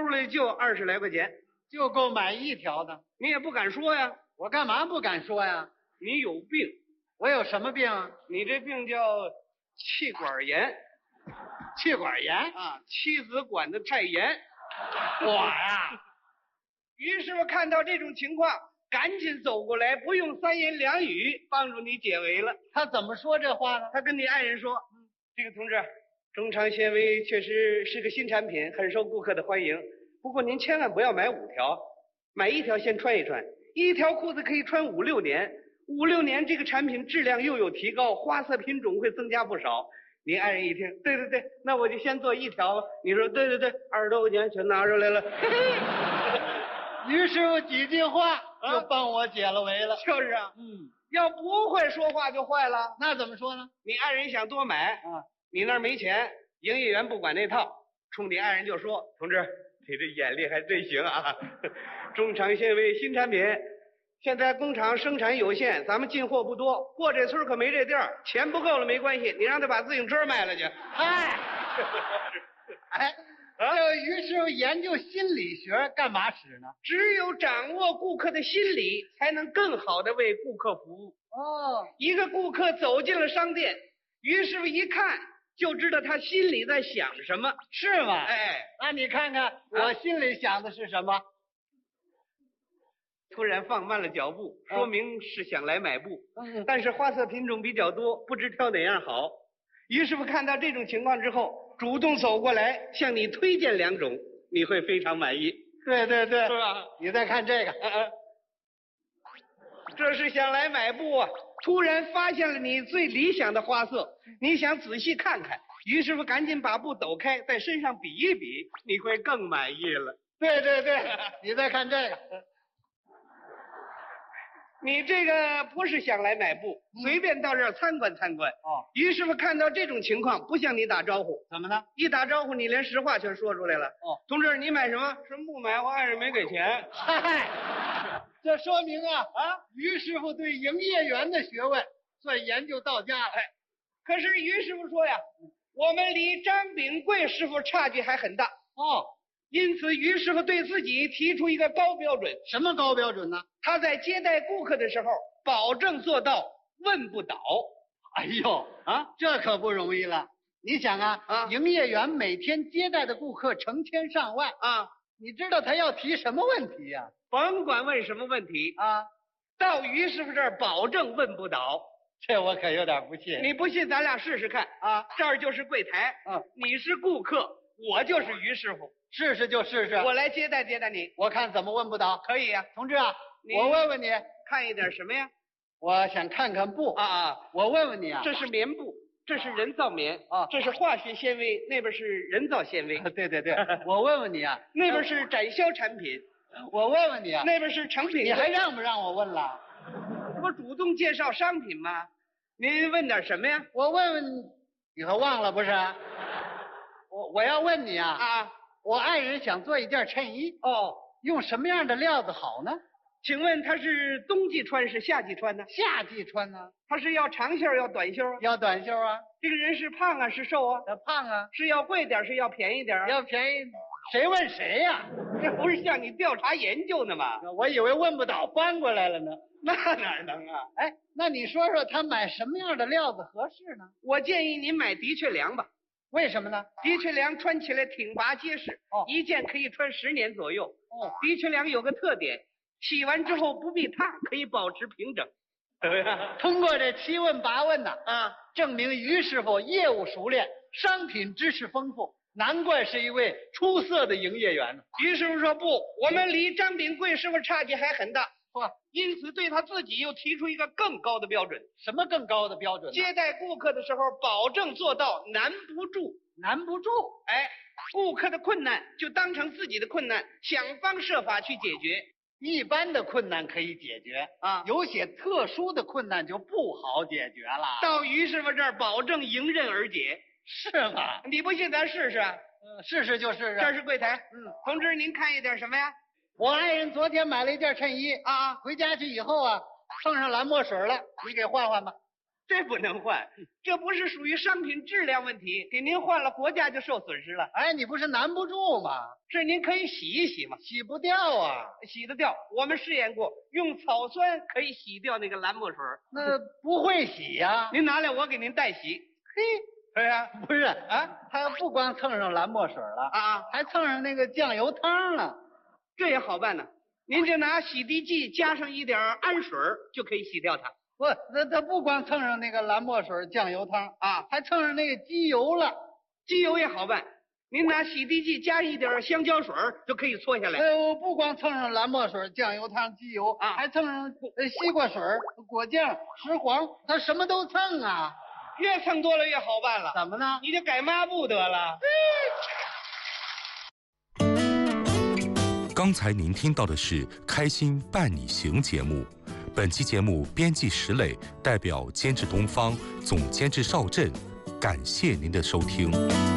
兜里就20来块钱， 就够买一条的。 你也不敢说呀， 我干嘛不敢说呀？ 你有病， 我有什么病啊？ 你这病叫气管炎气管炎。 啊，妻子管得太严。 我呀， 于师傅看到这种情况，赶紧走过来，不用三言两语帮助你解围了。 他怎么说这话呢？ 他跟你爱人说：“这个同志，中长纤维确实是个新产品，很受顾客的欢迎。不过您千万不要买5条，买1条先穿一穿，一条裤子可以穿5、6年，5、6年这个产品质量又有提高，花色品种会增加不少。”您爱人一听，对对对，那我就先做1条吧。你说对对对，20多块钱全拿出来了。 于师傅几句话就帮我解了围了。 就是啊， 嗯， 要不会说话就坏了。 那怎么说呢？ 你爱人想多买啊， 你那儿没钱，营业员不管那套，冲你爱人就说：“同志，你这眼力还真行啊！中长纤维新产品，现在工厂生产有限，咱们进货不多，过这村可没这地儿，钱不够了没关系，你让他把自行车卖了去。” 嗨，哎，这于师傅研究心理学干嘛使呢？ 只有掌握顾客的心理，才能更好的为顾客服务。 哦， 一个顾客走进了商店，于师傅一看就知道他心里在想什么。 是吗？ 哎， 那你看看我心里想的是什么？ 突然放慢了脚步，说明是想来买布。 但但是花色品种比较多，不知挑哪样好。于师傅看到这种情况之后，主动走过来向你推荐2种，你会非常满意， 对对对， 是吧？ 你再看这个， 这是想来买布啊！突然发现了你最理想的花色，你想仔细看看，于师傅赶紧把布抖开，在身上比一比，你会更满意了。 对对对，你再看这个， 你这个不是想来买布，随便到这儿参观参观。 哦， 于师傅看到这种情况，不向你打招呼， 怎么呢？ 一打招呼你连实话全说出来了。 哦， 同志，你买什么？什么不买？我爱人没给钱。 嗨，这说明于师傅对营业员的学问算研究到家了。 可是于师傅说呀，我们离张炳贵师傅差距还很大。 哦， 因此，于师傅对自己提出一个高标准， 什么高标准呢？ 他在接待顾客的时候，保证做到问不倒。 哎呦这可不容易了。你想营业员每天接待的顾客成千上万啊， 你知道他要提什么问题呀？ 甭管问什么问题到于师傅这儿保证问不倒。 这我可有点不信。 你不信，咱俩试试看这儿就是柜台，你是顾客，我就是于师傅， 试试就试试。 我来接待接待你， 我看怎么问不倒。 可以呀。 同志我问问你， 看一点什么呀？ 我想看看布我问问你这是棉布，这是人造棉这是化学纤维，那边是人造纤维。 对对对，我问问你那边是展销产品， 我问问你那边是成品。 你还让不让我问了？ 我主动介绍商品吗？您问点什么呀？ 我问问你可忘了不是？我要问你我爱人想做一件衬衣用什么样的料子好呢？ 请问他是冬季穿是夏季穿呢？ 夏季穿呢？ 他是要长袖要短袖？ 要短袖这个人是胖是瘦胖是要贵点是要便宜点？ 要便宜。谁问谁呀？ 这不是向你调查研究呢吗？ 我以为问不倒翻过来了呢。 那哪能那你说说他买什么样的料子合适呢？ 我建议您买的确良吧。 为什么呢？ 的确良穿起来挺拔结实一件可以穿10年左右的确良有个特点，洗完之后不必烫，可以保持平整。 通过这7问8问证明于师傅业务熟练，商品知识丰富，难怪是一位出色的营业员。 于师傅说不，我们离张炳贵师傅差距还很大因此对他自己又提出一个更高的标准。 什么更高的标准呢？ 接待顾客的时候保证做到难不住。 难不住？ 顾客的困难就当成自己的困难，想方设法去解决。 一般的困难可以解决有些特殊的困难就不好解决了。 到于师傅这儿保证迎刃而解。 是吗？ 你不信咱试试试试就试试。 这是柜台同志您看一点什么呀？ 我爱人昨天买了一件衬衣回家去以后碰上蓝墨水了，你给换换吧。 这不能换，这不是属于商品质量问题，给您换了，国家就受损失了。 哎，你不是难不住吗？ 这您可以洗一洗嘛， 洗不掉啊， 洗得掉。我们试验过，用草酸可以洗掉那个蓝墨水。 那不会洗呀？ 您拿来，我给您代洗。 嘿，是呀，不是啊，他不光蹭上蓝墨水了啊， 还蹭上那个酱油汤了。 这也好办呢，您就拿洗涤剂加上一点氨水就可以洗掉它。 不，那他不光蹭上那个蓝墨水、酱油汤啊， 还蹭上那个机油了。 机油也好办，您拿洗涤剂加一点香蕉水就可以搓下来。 我不光蹭上蓝墨水、酱油汤、机油啊，还蹭上西瓜水、果酱、石黄，他什么都蹭啊。 越蹭多了越好办了。 怎么呢？ 你就改抹布得了。 刚才您听到的是《开心伴你行》节目。本期节目编辑石磊，代表监制东方，总监制邵震，感谢您的收听。